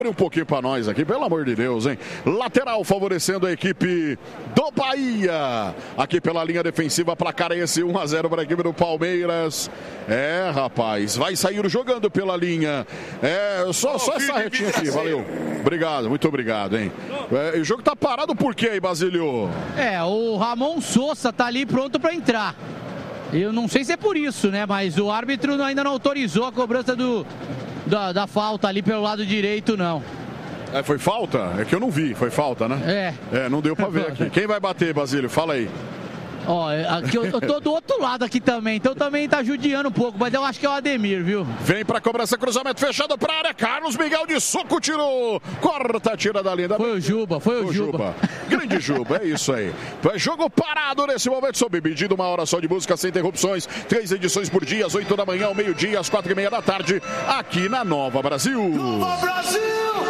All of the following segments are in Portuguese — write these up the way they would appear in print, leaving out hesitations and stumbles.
Um pouquinho para nós aqui, pelo amor de Deus, hein? Lateral favorecendo a equipe do Bahia. Aqui pela linha defensiva, placar esse 1-0 para a equipe do Palmeiras. Rapaz, vai sair jogando pela linha. Só essa retinha aqui, valeu. Obrigado, muito obrigado, hein? O jogo tá parado por quê aí, Basílio? O Ramon Sosa tá ali pronto para entrar. Eu não sei se é por isso, né? Mas o árbitro ainda não autorizou a cobrança da falta ali pelo lado direito, não. Foi falta? É que eu não vi, foi falta, né? Não deu pra ver aqui. Quem vai bater, Basílio? Fala aí. Aqui eu tô do outro lado aqui também, então também tá judiando um pouco, mas eu acho que é o Ademir, viu? Vem pra cobrança, cruzamento fechado pra área, Carlos Miguel de soco, tirou, corta, tira da linha. Foi o Juba. Grande Juba, é isso aí. Jogo parado nesse momento, sob pedido, 1 hora só de música, sem interrupções, 3 edições por dia, às 8 da manhã, ao meio-dia, às 4h30 da tarde, aqui na Nova Brasil. Nova Brasil!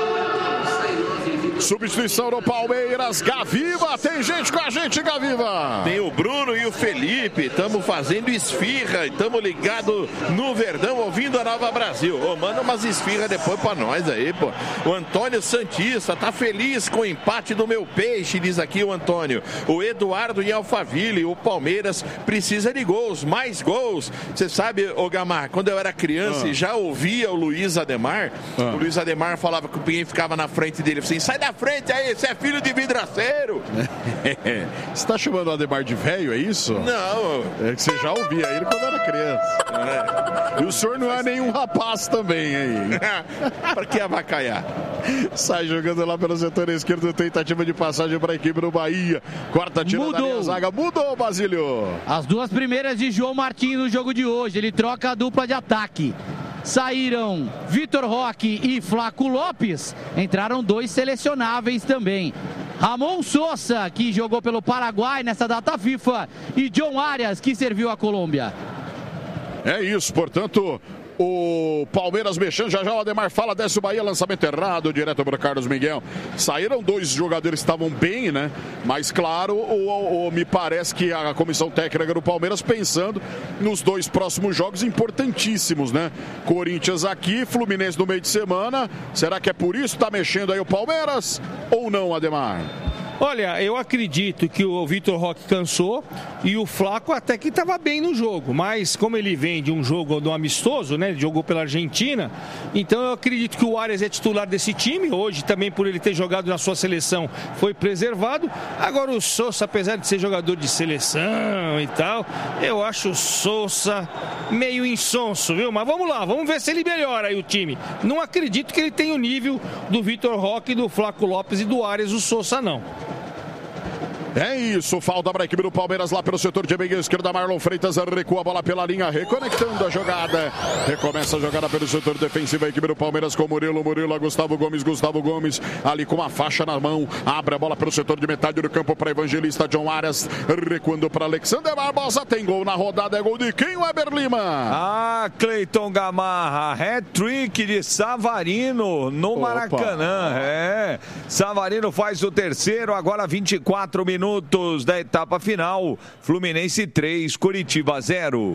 Substituição do Palmeiras, Gaviva, tem gente com a gente, Gaviva. Tem o Bruno e o Felipe, estamos fazendo esfirra, estamos ligados no Verdão, ouvindo a Nova Brasil. Manda umas esfirras depois pra nós aí, pô. O Antônio Santista tá feliz com o empate do meu peixe, diz aqui o Antônio. O Eduardo em Alphaville, o Palmeiras precisa de gols, mais gols. Você sabe, Gamar, quando eu era criança e já ouvia o Luiz Ademar, o Luiz Ademar falava que o Pinguim ficava na frente dele, assim, sai da frente aí, você é filho de vidraceiro. Você tá chamando o Ademar de velho, é isso? Não. É que você já ouvia ele quando era criança. E o senhor não é nenhum rapaz também, hein? Pra que avacaiar? Sai jogando lá pelo setor esquerdo, tentativa de passagem para a equipe do Bahia. Quarta tira da linha zaga, mudou, Basílio. As duas primeiras de João Martins no jogo de hoje, ele troca a dupla de ataque. Saíram Vitor Roque e Flaco Lopes, entraram 2 selecionáveis também. Ramon Sosa, que jogou pelo Paraguai nessa data FIFA, e John Arias, que serviu a Colômbia. É isso, portanto, o Palmeiras mexendo, já o Ademar fala, desce o Bahia, lançamento errado, direto para o Carlos Miguel. Saíram 2 jogadores que estavam bem, né? Mas claro, me parece que a comissão técnica do Palmeiras pensando nos 2 próximos jogos importantíssimos, né? Corinthians aqui, Fluminense no meio de semana. Será que é por isso que tá mexendo aí o Palmeiras? Ou não, Ademar? Olha, eu acredito que o Vitor Roque cansou e o Flaco até que estava bem no jogo, mas como ele vem de um jogo do amistoso, né? Ele jogou pela Argentina, então eu acredito que o Arias é titular desse time, hoje também por ele ter jogado na sua seleção foi preservado. Agora o Sosa, apesar de ser jogador de seleção e tal, eu acho o Sosa meio insonso, viu? Mas vamos lá, vamos ver se ele melhora aí o time. Não acredito que ele tenha o nível do Vitor Roque, do Flaco Lopes e do Arias, o Sosa não. É isso, falta para a equipe do Palmeiras lá pelo setor de meia esquerda, Marlon Freitas recua a bola pela linha, reconectando a jogada, recomeça a jogada pelo setor defensivo, a equipe do Palmeiras com Murilo a Gustavo Gomes, ali com a faixa na mão, abre a bola pelo setor de metade do campo para Evangelista, John Arias, recuando para Alexander Barbosa, tem gol na rodada, é gol de quem, Weber Lima? Cleiton Gamarra, hat-trick de Savarino no Maracanã, Savarino faz o terceiro, agora 24 minutos da etapa final. Fluminense 3, Coritiba 0.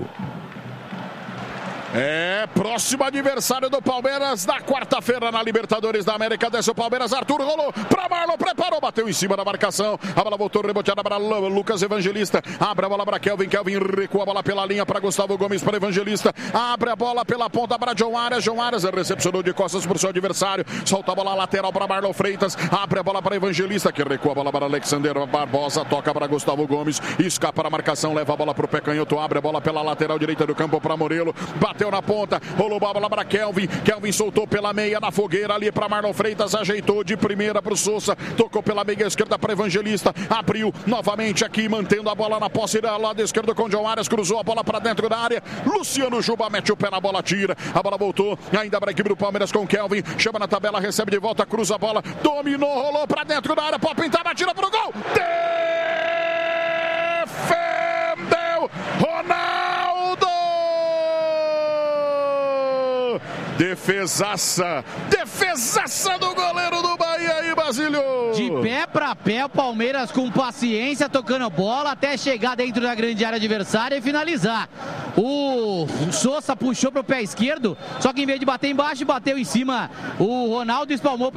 Próximo adversário do Palmeiras na quarta-feira na Libertadores da América. Desce o Palmeiras, Arthur rolou para Marlon, preparou, bateu em cima da marcação. A bola voltou reboteada para Lucas Evangelista. Abre a bola para Kelvin recua a bola pela linha para Gustavo Gomes, para Evangelista. Abre a bola pela ponta para John Arias recepcionou de costas para o seu adversário. Solta a bola lateral para Marlon Freitas. Abre a bola para Evangelista, que recua a bola para Alexander Barbosa. Toca para Gustavo Gomes, escapa da marcação, leva a bola para o pé canhoto. Abre a bola pela lateral direita do campo para Murilo. Bateu na ponta, rolou a bola para Kelvin soltou pela meia na fogueira ali para Marlon Freitas, ajeitou de primeira para o Sosa, tocou pela meia esquerda para Evangelista, abriu novamente aqui, mantendo a bola na posse da lado esquerdo com John Arias, cruzou a bola para dentro da área, Luciano Juba mete o pé na bola, tira, a bola voltou, ainda para a equipe do Palmeiras com Kelvin, chama na tabela, recebe de volta, cruza a bola, dominou, rolou para dentro da área, pode pintar, atira para o gol, defendeu Ronaldo! Defesaça do goleiro do Bahia aí, Basílio. De pé para pé, o Palmeiras com paciência, tocando bola até chegar dentro da grande área adversária e finalizar. O Sousa puxou pro pé esquerdo, só que em vez de bater embaixo, bateu em cima. O Ronaldo espalmou